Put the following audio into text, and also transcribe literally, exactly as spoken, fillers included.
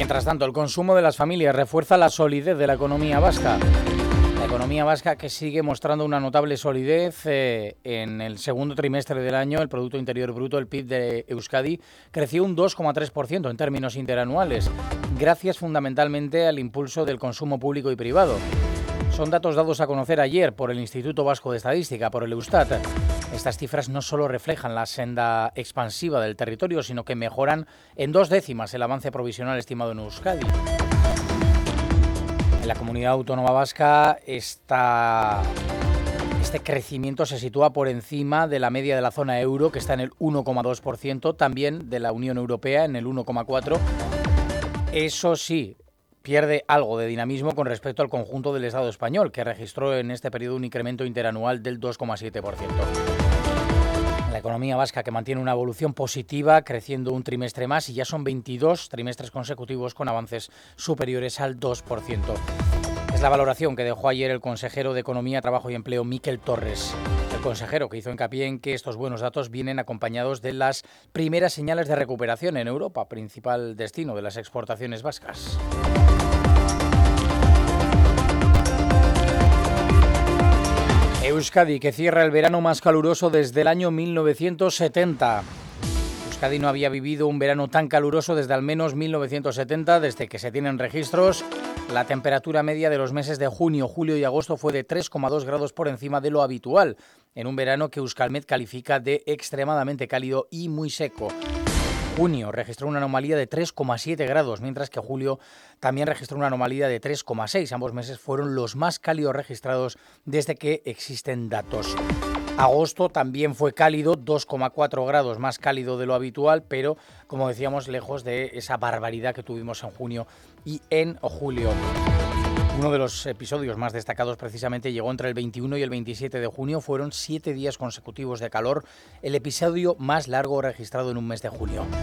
Mientras tanto, el consumo de las familias refuerza la solidez de la economía vasca. La economía vasca que sigue mostrando una notable solidez eh, en el segundo trimestre del año. El Producto Interior Bruto, el P I B de Euskadi, creció un dos coma tres por ciento en términos interanuales, gracias fundamentalmente al impulso del consumo público y privado. Son datos dados a conocer ayer por el Instituto Vasco de Estadística, por el Eustat. Estas cifras no solo reflejan la senda expansiva del territorio, sino que mejoran en dos décimas el avance provisional estimado en Euskadi. En la comunidad autónoma vasca esta, este crecimiento se sitúa por encima de la media de la zona euro, que está en el uno coma dos por ciento, también de la Unión Europea en el uno coma cuatro por ciento. Eso sí, pierde algo de dinamismo con respecto al conjunto del Estado español, que registró en este periodo un incremento interanual del dos coma siete por ciento. La economía vasca, que mantiene una evolución positiva, creciendo un trimestre más, y ya son veintidós trimestres consecutivos con avances superiores al dos por ciento. Es la valoración que dejó ayer el consejero de Economía, Trabajo y Empleo, Miquel Torres. El consejero, que hizo hincapié en que estos buenos datos vienen acompañados de las primeras señales de recuperación en Europa, principal destino de las exportaciones vascas. Euskadi, que cierra el verano más caluroso desde el año mil novecientos setenta. Euskadi no había vivido un verano tan caluroso desde al menos mil novecientos setenta, desde que se tienen registros. La temperatura media de los meses de junio, julio y agosto fue de tres coma dos grados por encima de lo habitual, en un verano que Euskalmet califica de extremadamente cálido y muy seco. Junio registró una anomalía de tres coma siete grados, mientras que julio también registró una anomalía de tres coma seis. Ambos meses fueron los más cálidos registrados desde que existen datos. Agosto también fue cálido, dos coma cuatro grados más cálido de lo habitual, pero, como decíamos, lejos de esa barbaridad que tuvimos en junio y en julio. Uno de los episodios más destacados precisamente llegó entre el veintiuno y el veintisiete de junio. Fueron siete días consecutivos de calor, el episodio más largo registrado en un mes de junio.